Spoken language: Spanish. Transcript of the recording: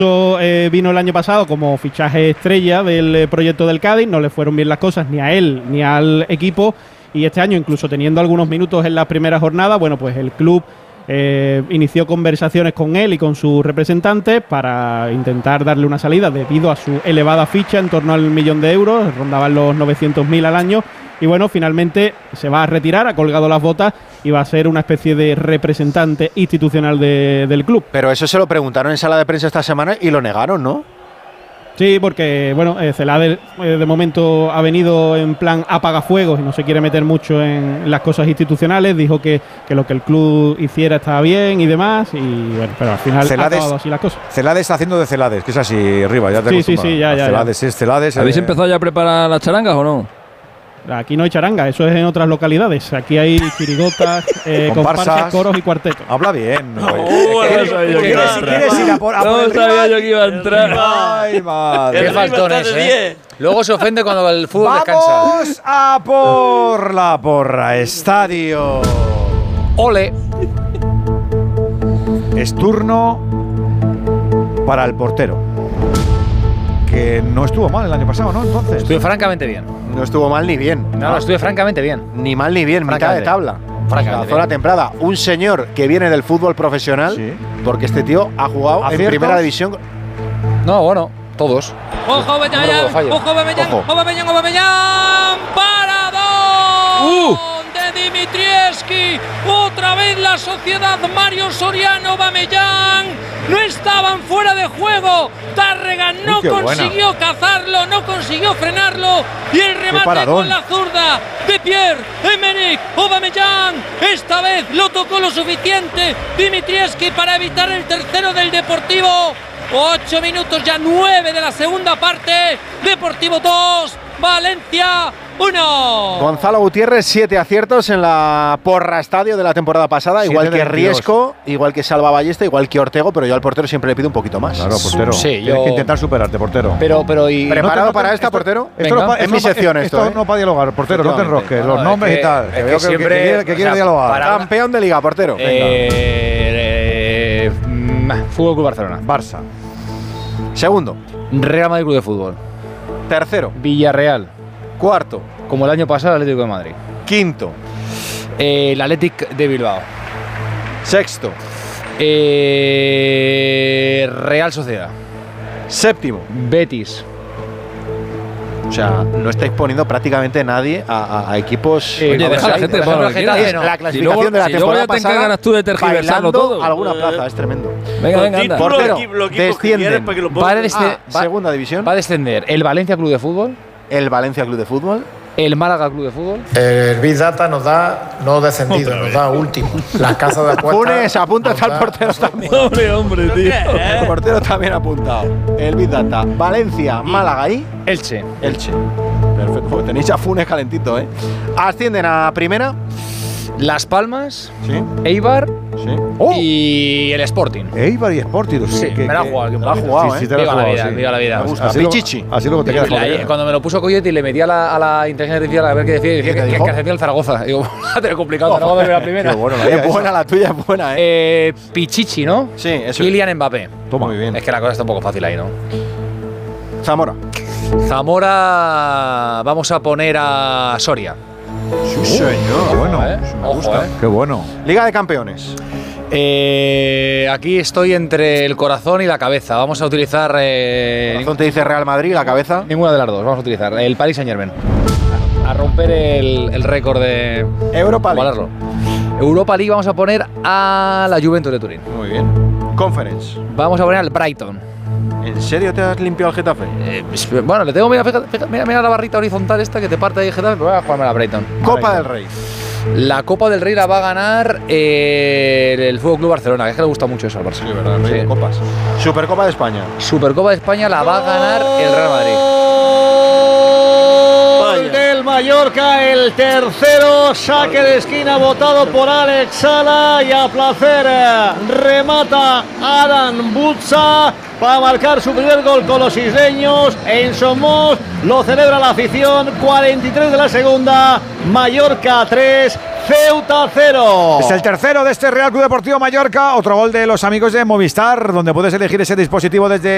Vino el año pasado como fichaje estrella del proyecto del Cádiz, no le fueron bien las cosas ni a él ni al equipo, y este año, incluso teniendo algunos minutos en las primeras jornadas, bueno, pues el club inició conversaciones con él y con sus representantes para intentar darle una salida debido a su elevada ficha, en torno al 1 millón de euros, rondaban los 900.000 al año. Y bueno, finalmente se va a retirar, ha colgado las botas y va a ser una especie de representante institucional del club. Pero eso se lo preguntaron en sala de prensa esta semana y lo negaron, ¿no? Sí, porque bueno, Celades de momento ha venido en plan apagafuegos y no se quiere meter mucho en las cosas institucionales. Dijo que lo que el club hiciera estaba bien y demás, y bueno, pero al final ha acabado así las cosas. Celades está haciendo de Celades, que es así, arriba, ya te acostumbras. Sí, ya. Celades es Celades. ¿Habéis empezado ya a preparar las charangas o no? Aquí no hay charanga, eso es en otras localidades. Aquí hay chirigotas, comparsas, coros y cuartetos. Habla bien. No sabía yo que iba a entrar. Ay, madre. Qué faltones, Luego se ofende cuando el fútbol descansa. Vamos a por la porra. Estadio. Ole. Es turno para el portero, que no estuvo mal el año pasado, ¿no? Entonces estuve francamente bien. No estuvo mal ni bien. No, estuve francamente bien. Ni mal ni bien, mitad de tabla. Francamente la temporada. Un señor que viene del fútbol profesional, sí, porque este tío ha jugado en primera división. No, bueno, todos. ¡Ojo, Bellán! ¡Ojo, Bellán! ¡Paradón! De Dimitrievski. Otra vez la sociedad Mario Soriano, Bamellán. No estaban fuera de juego. Tárrega no consiguió cazarlo, no consiguió frenarlo. Y el remate con la zurda de Pierre-Emerick Aubameyang. Esta vez lo tocó lo suficiente Dimitrievski para evitar el tercero del Deportivo. 8 minutos ya, 9 de la segunda parte. Deportivo 2, Valencia 1. Gonzalo Gutiérrez, 7 aciertos en la porra estadio de la temporada pasada, igual que Riesco, igual que Salva Ballesta, igual que Ortego, pero yo al portero siempre le pido un poquito más. Claro, portero. Sí, tienes que intentar superarte, portero. Pero y ¿preparado para esta, portero? Es mi sección esto. Esto no para dialogar, portero, no te enrosques, los nombres y tal. Que siempre que quiere dialogar. Campeón de liga, portero. Fútbol Club Barcelona. Barça. Segundo. Real Madrid Club de Fútbol. Tercero. Villarreal. Cuarto. Como el año pasado, el Atlético de Madrid. Quinto. El Athletic de Bilbao. Sexto. Real Sociedad. Séptimo. Betis. O sea, no estáis poniendo prácticamente nadie a equipos. Oye, deja a la gente por la clasificación de la temporada pasada. Ya te encargas tú de tergiversarlo todo. Alguna plaza, es tremendo. Venga, anda. Portero, desciende. Segunda división. Va a descender el Valencia Club de Fútbol. El Valencia Club de Fútbol. El Málaga Club de Fútbol. El Big Data nos da no descendido, nos da último. Las casas de apuestas. Funes, apunta al portero también. Hombre, tío. El portero también apuntado. El Big Data. Valencia, Málaga y Elche. Perfecto. Pues tenéis a Funes calentito, ¿eh? Ascienden a primera. Las Palmas. Sí. Eibar. Sí. Y el Sporting. Eibar y Sporting. Sí, me la ha jugado. Me la ha jugado, sí, te la viva ha la jugado, vida, sí. viva la vida. Me gusta. Así Pichichi. Así luego te quedas. Cuando me lo puso Coyote le metí a la inteligencia artificial a ver qué decía, decía que hacía el Zaragoza. Digo, te lo complicado, Zaragoza de la primera. Bueno, es buena, la tuya es buena, Pichichi, ¿no? Sí, eso. Kylian Mbappé. Toma, muy bien. Es que la cosa está un poco fácil ahí, ¿no? Zamora. Vamos a poner a Soria. Sí, señor. Bueno, me gusta. Qué bueno. Liga de Campeones. Aquí estoy entre el corazón y la cabeza. Vamos a utilizar. El corazón te dice Real Madrid, la cabeza. Ninguna de las dos. Vamos a utilizar el Paris Saint-Germain. A romper el récord de. Europa League. Europa League vamos a poner a la Juventus de Turín. Muy bien. Conference. Vamos a poner al Brighton. ¿En serio te has limpiado el Getafe? Bueno, le tengo. Mira la barrita horizontal esta que te parte ahí el Getafe. Pero voy a jugarme a la Brighton. Copa del Rey. La Copa del Rey la va a ganar el Fútbol Club Barcelona, que es que le gusta mucho eso al Barça. Sí, verdad, sí. Copas. Supercopa de España. Supercopa de España la va a ganar el Real Madrid. Gol del Mallorca, el tercero, saque de esquina votado por Alex Sala y a placer remata Adam Butza para marcar su primer gol con los isleños. En Somos lo celebra la afición. 43 de la segunda, Mallorca 3, Ceuta 0. Es el tercero de este Real Club Deportivo Mallorca. Otro gol de los amigos de Movistar, donde puedes elegir ese dispositivo desde